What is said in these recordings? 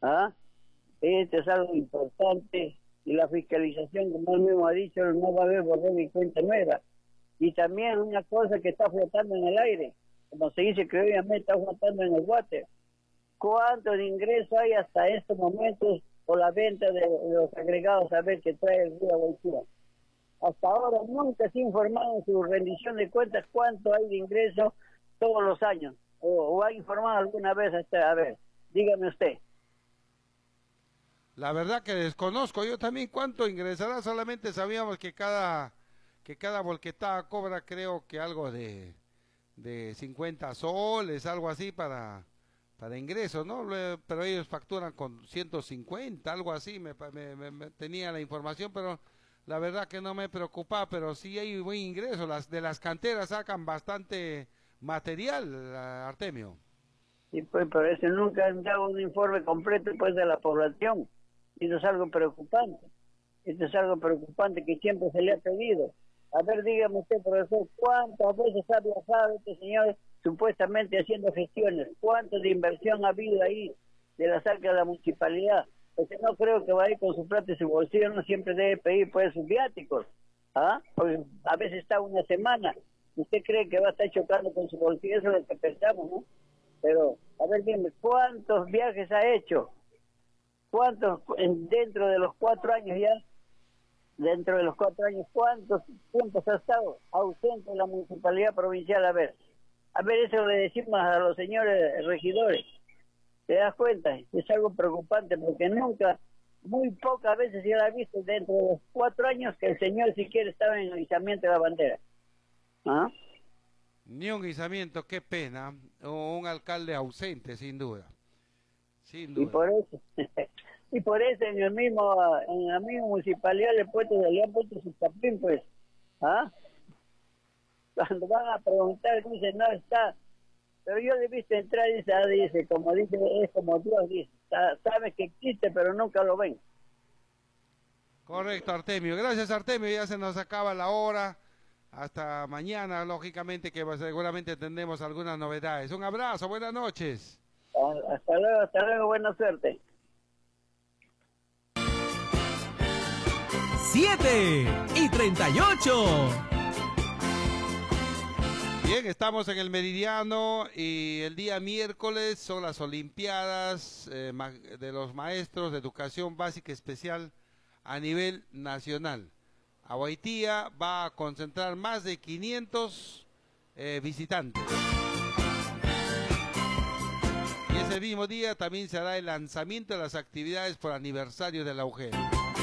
¿Ah? Esto es algo importante y la fiscalización, como él mismo ha dicho, no va a haber borrón ni cuenta nueva. Y también una cosa que está flotando en el aire, como se dice que obviamente está flotando en el water. ¿Cuánto de ingreso hay hasta estos momentos por la venta de los agregados a ver que trae el río Guayquira? Hasta ahora nunca se ha informado en su rendición de cuentas cuánto hay de ingreso todos los años. O ha informado alguna vez, a ver, dígame usted. La verdad que desconozco yo también cuánto ingresará, solamente sabíamos que cada volquetada cobra creo que algo de 50 soles, algo así para ingresos, ¿no? Pero ellos facturan con 150, algo así, tenía la información, pero la verdad que no me preocupa, pero sí hay buen ingreso, de las canteras sacan bastante material, Artemio. Y pues por eso nunca han dado un informe completo pues de la población. Y eso es algo preocupante. Esto es algo preocupante que siempre se le ha pedido. A ver, dígame usted, profesor, ¿cuántas veces ha viajado este señor supuestamente haciendo gestiones? ¿Cuánto de inversión ha habido ahí de las arcas de la municipalidad? Porque no creo que va a ir con su plata y su bolsillo, no siempre debe pedir pues sus viáticos. ¿Ah? Porque a veces está una semana. ¿Usted cree que va a estar chocando con su bolsillo? Eso es lo que pensamos, ¿no? Pero, a ver, dime, ¿cuántos viajes ha hecho? ¿Cuántos dentro de los 4 años ya? Dentro de los 4 años, ¿cuántos tiempos ha estado ausente en la municipalidad provincial? A ver, eso le decimos a los señores regidores. ¿Te das cuenta? Es algo preocupante porque nunca, muy pocas veces se ha visto dentro de los 4 años que el señor siquiera estaba en el izamiento de la bandera. ¿Ah? Ni un guisamiento, qué pena, o un alcalde ausente, sin duda. Sin Y duda. por eso, y por eso en la misma municipalidad le han puesto su tapín, pues. ¿Ah? Cuando van a preguntar, dicen, no está. Pero yo le he visto entrar y dice, como dice, es como Dios dice. Sabe que existe, pero nunca lo ven. Correcto, Artemio. Gracias, Artemio. Ya se nos acaba la hora. Hasta mañana, lógicamente, que seguramente tendremos algunas novedades. Un abrazo, buenas noches. Hasta luego, buena suerte. 7:38. Bien, estamos en el Meridiano y el día miércoles son las Olimpiadas de los maestros de educación básica especial a nivel nacional. Aguaitía va a concentrar más de 500 visitantes. Y ese mismo día también se hará el lanzamiento de las actividades por aniversario de la UGEL.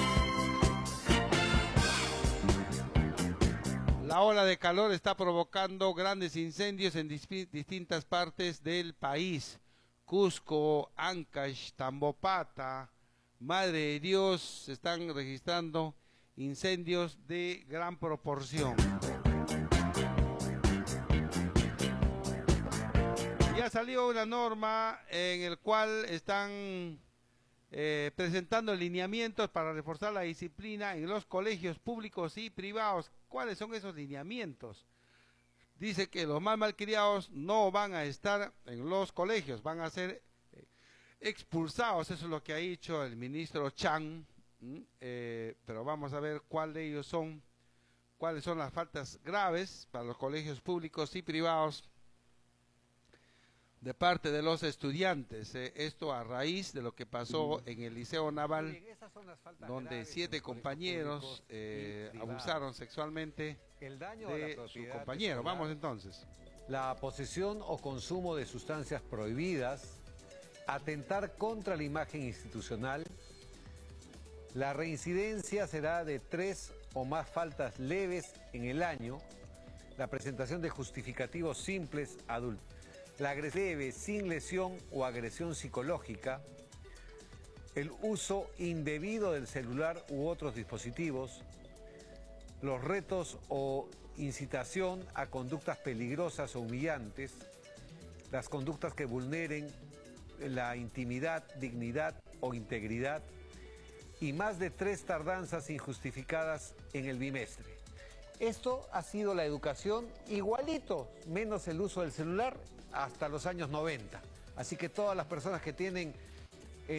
La ola de calor está provocando grandes incendios en distintas partes del país. Cusco, Ancash, Tambopata, Madre de Dios, se están registrando incendios de gran proporción. Ya salió una norma en el cual están presentando lineamientos para reforzar la disciplina en los colegios públicos y privados. ¿Cuáles son esos lineamientos? Dice que los más malcriados no van a estar en los colegios, van a ser expulsados. Eso es lo que ha dicho el ministro Chan. Pero vamos a ver cuáles de ellos son, cuáles son las faltas graves para los colegios públicos y privados de parte de los estudiantes. Esto a raíz de lo que pasó en el Liceo Naval, donde 7 compañeros abusaron sexualmente de su compañero. Vamos entonces. La posesión o consumo de sustancias prohibidas, atentar contra la imagen institucional. La reincidencia será de 3 o más faltas leves en el año. La presentación de justificativos simples adultos. La agresión leve sin lesión o agresión psicológica. El uso indebido del celular u otros dispositivos. Los retos o incitación a conductas peligrosas o humillantes. Las conductas que vulneren la intimidad, dignidad o integridad. Y más de 3 tardanzas injustificadas en el bimestre. Esto ha sido la educación igualito, menos el uso del celular hasta los años 90. Así que todas las personas que tienen